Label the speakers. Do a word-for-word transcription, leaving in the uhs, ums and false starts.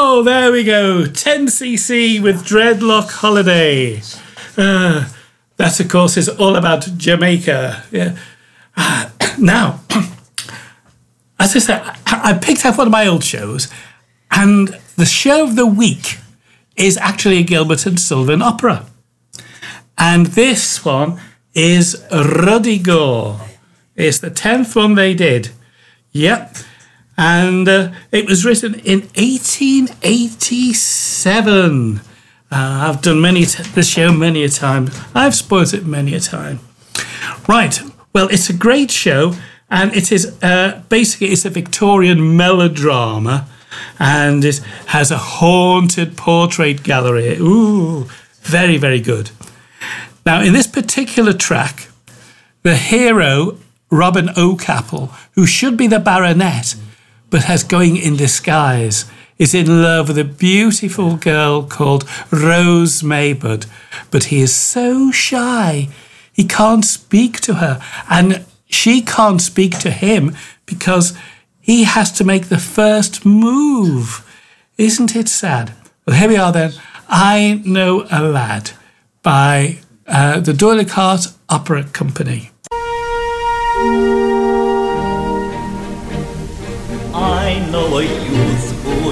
Speaker 1: Oh, there we go. ten C C with Dreadlock Holiday. Uh, that, of course, is all about Jamaica. Yeah. Uh, now, as I said, I picked up one of my old shows, and the show of the week is actually a Gilbert and Sullivan opera. And this one is Ruddy Gore. It's the tenth one they did. Yep. And uh, it was written in eighteen eighty-seven. Uh, I've done many t- the show many a time. I've spoiled it many a time. Right. Well, it's a great show, and it is uh, basically it's a Victorian melodrama, and it has a haunted portrait gallery. Ooh, very, very good. Now, in this particular track, the hero, Robin O'Capple, who should be the baronet, but has going in disguise, is in love with a beautiful girl called Rose Maybud, but he is so shy, he can't speak to her, and she can't speak to him because he has to make the first move. Isn't it sad? Well, here we are then. I Know a Lad by uh, the D'Oyly Carte Opera Company.